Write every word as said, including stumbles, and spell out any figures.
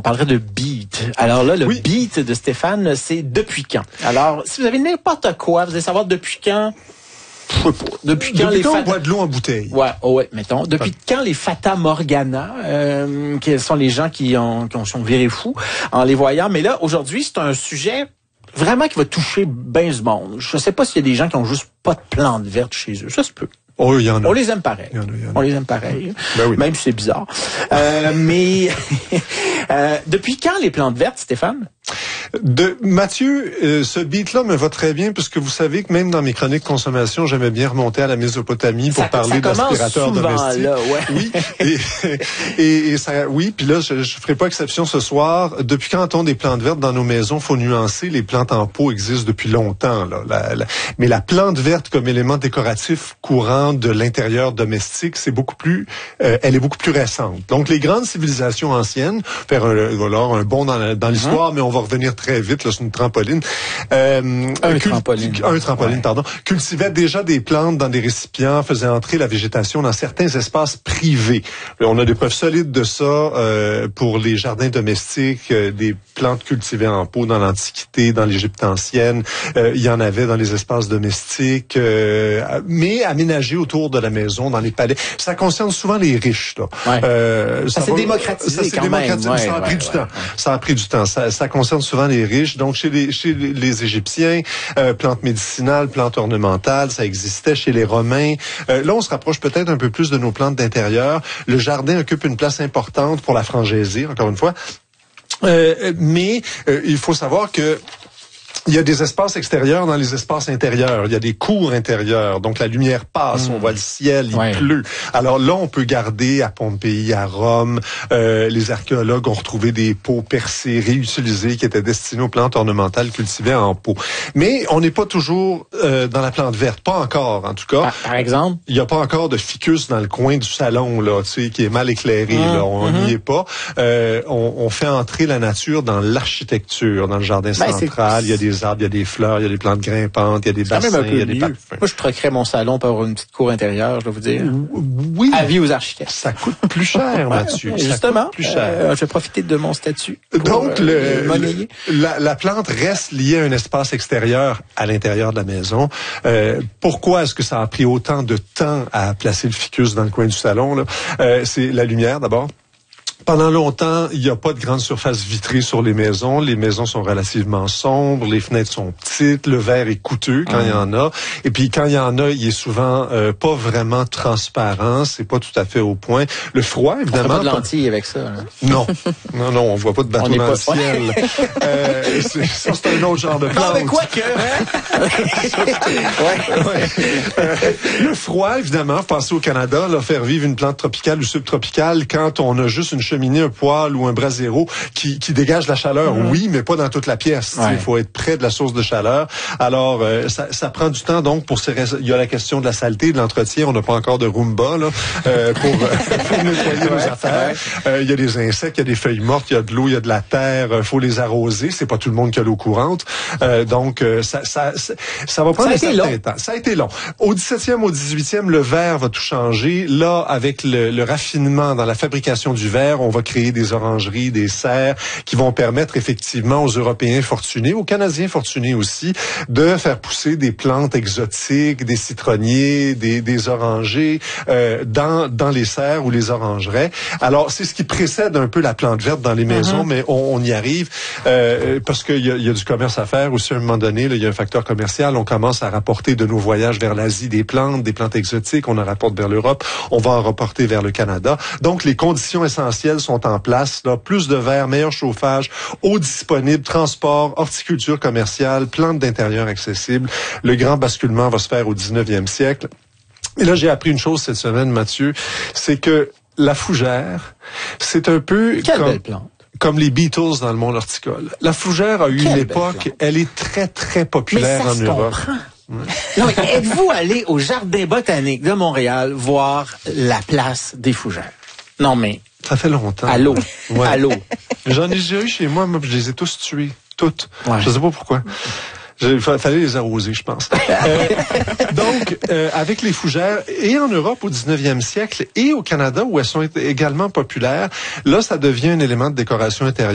parlerait de beat. Alors là, le oui. beat de Stéphane, c'est depuis quand? Alors, si vous avez n'importe quoi, vous allez savoir depuis quand... Depuis quand Depuis les quand fat... on boit de l'eau en bouteille? Ouais, oh ouais, mettons. Depuis ah. quand les Fata Morgana, euh, qui sont les gens qui ont, qui ont sont virés fous en les voyant. Mais là, aujourd'hui, c'est un sujet vraiment qui va toucher bien ce monde. Je sais pas s'il y a des gens qui ont juste pas de plantes vertes chez eux. Ça se peut. Oh, il y en a. On les aime pareil. Il y en a, il y en a. On les aime pareil. Ben oui. Même si c'est bizarre. euh, mais euh, depuis quand les plantes vertes, Stéphane? De Mathieu, euh, ce beat-là me va très bien parce que vous savez que même dans mes chroniques consommation, j'aimais bien remonter à la Mésopotamie pour ça, parler d'aspirateurs domestiques. Là, ouais. Oui, et, et, et ça, oui, puis là, je, je ferai pas exception ce soir. Depuis quand on a des plantes vertes dans nos maisons, faut nuancer. Les plantes en pot existent depuis longtemps, là. La, la, mais la plante verte comme élément décoratif courant de l'intérieur domestique, c'est beaucoup plus, euh, elle est beaucoup plus récente. Donc les grandes civilisations anciennes, faire un, voilà, un bond dans, la, dans l'histoire, mm-hmm. mais on va revenir très vite, là, c'est une trampoline. Euh, un cul- trampoline. Un trampoline, ouais. pardon. Cultivait déjà des plantes dans des récipients, faisait entrer la végétation dans certains espaces privés. On a des preuves solides de ça euh, pour les jardins domestiques, euh, des plantes cultivées en pot dans l'Antiquité, dans l'Égypte ancienne. Euh, il y en avait dans les espaces domestiques, euh, mais aménagés autour de la maison, dans les palais. Ça concerne souvent les riches, là. Ouais. Euh, ça, ça s'est va, démocratisé ça s'est quand démocratisé, même. Ça a ouais, pris ouais, du ouais, temps. Ouais. Ça a pris du temps. Ça, ça concerne souvent les riches. Donc, chez les, chez les Égyptiens, euh, plantes médicinales, plantes ornementales, ça existait chez les Romains. Euh, là, on se rapproche peut-être un peu plus de nos plantes d'intérieur. Le jardin occupe une place importante pour la frangésie, encore une fois. Euh, mais euh, il faut savoir que il y a des espaces extérieurs dans les espaces intérieurs. Il y a des cours intérieurs. Donc, la lumière passe, mmh. on voit le ciel, il ouais. pleut. Alors là, on peut garder à Pompéi, à Rome, euh, les archéologues ont retrouvé des pots percés, réutilisés, qui étaient destinés aux plantes ornementales cultivées en pot. Mais on n'est pas toujours euh, dans la plante verte. Pas encore, en tout cas. Par, par exemple? Il n'y a pas encore de ficus dans le coin du salon, là, tu sais, qui est mal éclairé. Mmh. Là. On n'y mmh. est pas. Euh, on, on fait entrer la nature dans l'architecture, dans le jardin ben, central. Il y a des arbres, il y a des fleurs, il y a des plantes grimpantes, il y a des bassins, il y a des parfums. Moi, je troquerais mon salon pour avoir une petite cour intérieure, je dois vous dire. Oui. Avis aux architectes. Ça coûte plus cher, Mathieu. Ouais, justement. Plus cher. Euh, je vais profiter de mon statut. Pour, Donc, euh, le, le, la, la plante reste liée à un espace extérieur à l'intérieur de la maison. Euh, pourquoi est-ce que ça a pris autant de temps à placer le ficus dans le coin du salon, là? Euh, c'est la lumière, d'abord. Pendant longtemps, il n'y a pas de grande surface vitrée sur les maisons. Les maisons sont relativement sombres, les fenêtres sont petites, le verre est coûteux quand il mmh. y en a. Et puis quand il y en a, il est souvent euh, pas vraiment transparent, c'est pas tout à fait au point. Le froid, évidemment. On fait pas de lentilles avec ça. Hein? Non, non, non, on voit pas de bateau dans pas... le ciel. euh, c'est, ça, c'est un autre genre de plante. Non, mais quoi que... ouais. ouais. Euh, le froid, évidemment, passer au Canada, là, faire vivre une plante tropicale ou subtropicale quand on a juste une cheminée, un poêle ou un brasero qui, qui dégage la chaleur. Mmh. Oui, mais pas dans toute la pièce. Ouais. Il faut être près de la source de chaleur. Alors, euh, ça, ça prend du temps. Donc, pour ces rais- il y a la question de la saleté, de l'entretien. On n'a pas encore de Roomba là, euh, pour, pour nettoyer nos affaires. Euh, il y a des insectes, il y a des feuilles mortes, il y a de l'eau, il y a de la terre. Il faut les arroser. C'est pas tout le monde qui a l'eau courante. Euh, donc, euh, ça, ça, ça, ça va prendre un certain temps. Ça a été long. Au dix-septième, au dix-huitième, le verre va tout changer. Là, avec le, le raffinement dans la fabrication du verre, on va créer des orangeries, des serres qui vont permettre effectivement aux Européens fortunés, aux Canadiens fortunés aussi, de faire pousser des plantes exotiques, des citronniers, des, des orangers euh, dans, dans les serres ou les orangeraies. Alors, c'est ce qui précède un peu la plante verte dans les maisons, mm-hmm. mais on, on y arrive euh, parce qu'il y a, il y a du commerce à faire aussi à un moment donné. Là, il y a un facteur commercial. On commence à rapporter de nos voyages vers l'Asie des plantes, des plantes exotiques. On en rapporte vers l'Europe. On va en rapporter vers le Canada. Donc, les conditions essentielles sont en place. Là, plus de verre, meilleur chauffage, eau disponible, transport, horticulture commerciale, plantes d'intérieur accessibles. Le grand basculement va se faire au dix-neuvième siècle. Et là, j'ai appris une chose cette semaine, Mathieu, c'est que la fougère, c'est un peu Quelle comme... belle plante. Comme les Beatles dans le monde horticole. La fougère a eu Quelle une époque, elle est très, très populaire mais ça en se Europe. Comprend. Ouais. Non, mais êtes-vous allé au Jardin botanique de Montréal voir la place des fougères? Non, mais... Ça fait longtemps. Allô? Ouais. Allô? J'en ai déjà eu chez moi, moi, je les ai tous tués. Toutes. Ouais. Je sais pas pourquoi. Il fallait les arroser, je pense. euh, donc, euh, avec les fougères, et en Europe au dix-neuvième siècle, et au Canada, où elles sont également populaires, là, ça devient un élément de décoration intérieure.